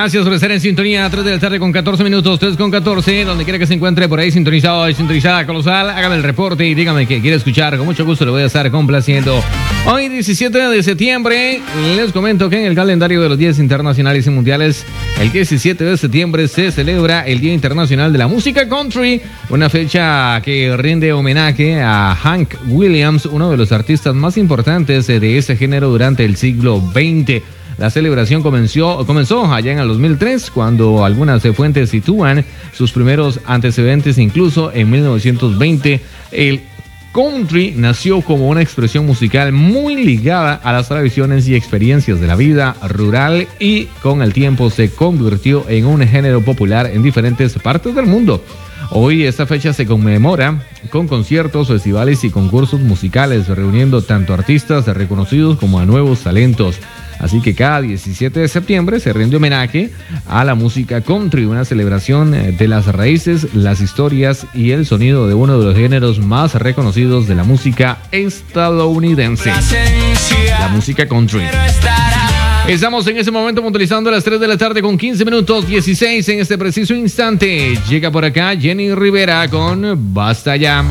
Gracias por estar en sintonía. 3 de la tarde con 14 minutos, 3 con 14. Donde quiera que se encuentre por ahí sintonizado y sintonizada Colosal, hágame el reporte y dígame que quiere escuchar. Con mucho gusto le voy a estar complaciendo. Hoy 17 de septiembre, les comento que en el calendario de los días internacionales y mundiales, el 17 de septiembre se celebra el Día Internacional de la Música Country, una fecha que rinde homenaje a Hank Williams, uno de los artistas más importantes de ese género durante el siglo XX. La celebración comenzó allá en el 2003, cuando algunas fuentes sitúan sus primeros antecedentes incluso en 1920. El country nació como una expresión musical muy ligada a las tradiciones y experiencias de la vida rural y con el tiempo se convirtió en un género popular en diferentes partes del mundo. Hoy esta fecha se conmemora con conciertos, festivales y concursos musicales, reuniendo tanto artistas reconocidos como a nuevos talentos. Así que cada 17 de septiembre se rinde homenaje a la música country, una celebración de las raíces, las historias y el sonido de uno de los géneros más reconocidos de la música estadounidense, la música country. Estamos en ese momento puntualizando a las 3 de la tarde con 15 minutos 16 en este preciso instante. Llega por acá Jenny Rivera con Basta Ya.